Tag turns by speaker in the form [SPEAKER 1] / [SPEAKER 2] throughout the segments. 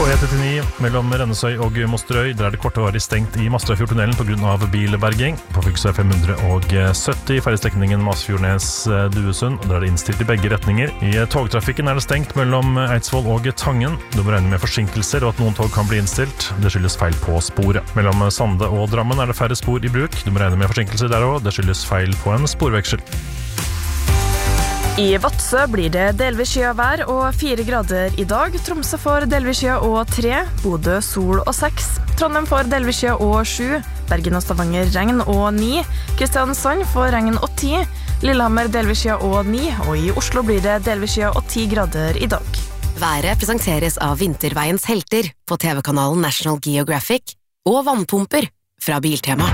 [SPEAKER 1] På E39 mellom Rennesøy og Mosterøy, der det kortvarig stengt i Masterøyfjordtunnelen på grunn av bilberging. På fylkesvei 570 ferdigstrekningen Masfjordnes-Duesund, der det innstilt i begge retninger. I togtrafikken det stengt mellom Eidsvoll og Tangen. Du må regne med forsinkelser og at noen tog kan bli innstilt. Det skyldes feil på sporet. Mellom Sande og Drammen det færre spor i bruk. Du må regne med forsinkelser der også. Det skyldes feil på en sporveksel.
[SPEAKER 2] I Vadsø blir det delvis skyet vær og 4 grader i dag. Tromsø får delvis skyet og 3, Bodø sol og 6, Trondheim får delvis skyet og 7, Bergen og Stavanger regn og 9, Kristiansand får regn og 10, Lillehammer delvis skyet og 9, og i Oslo blir det delvis skyet og 10 grader i dag.
[SPEAKER 3] Været presenteres av Vinterveiens helter på TV-kanalen National Geographic og vannpumper fra Biltema.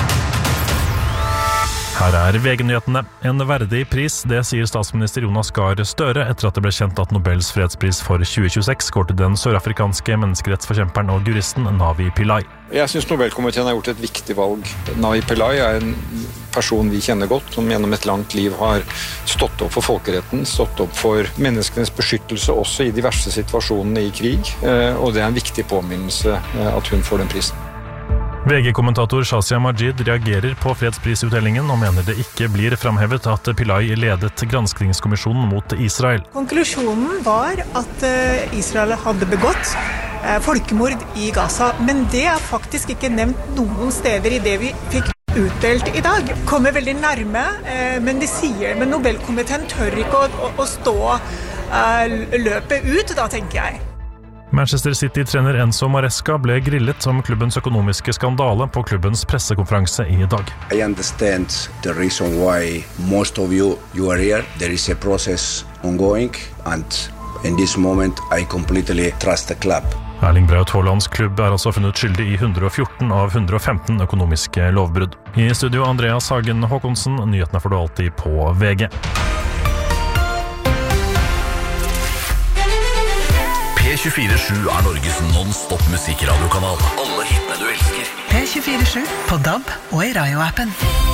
[SPEAKER 1] Her VG-nyhetene. En verdig pris, det sier statsminister Jonas Gahr Støre etter at det ble kjent at Nobels fredspris for 2026 går til den sørafrikanske menneskerettsforkjemperen og juristen Navi Pillay.
[SPEAKER 4] Jeg synes Nobelkomiteen har gjort et viktig valg. Navi Pillay en person vi kjenner godt, som gjennom et langt liv har stått opp for folkeretten, stått opp for menneskenes beskyttelse også i de verste situasjonene i krig, og det en viktig påminnelse at hun får den prisen.
[SPEAKER 1] VG-kommentator Shazia Majid reagerer på fredsprisutdelingen og mener det ikke blir fremhevet at Pillay ledet granskningskommisjonen mot Israel.
[SPEAKER 5] Konklusjonen var at Israel hadde begått folkemord i Gaza, men det faktisk ikke nevnt noen steder i det vi fikk utdelt i dag. Kommer veldig nærme, men de sier, men Nobelkomiteen tør ikke å stå løpet ut, da tenker jeg.
[SPEAKER 1] Manchester City-trener Enzo Maresca ble grillet om klubbens økonomiske skandale på klubbens pressekonferanse i dag.
[SPEAKER 6] I understand the reason why most of you are here. There is a process ongoing and in this moment I completely trust the club.
[SPEAKER 1] Erling Braut Haalands klubb altså funnet skyldig i 114 av 115 økonomiske lovbrudd. I studio Andreas Hagen Håkonsen, nyhetene får du alltid på VG.
[SPEAKER 7] P24/7 Norges non-stop musikkradiokanal. Alle hitene du elsker.
[SPEAKER 8] P24/7 på DAB og i Radio-appen.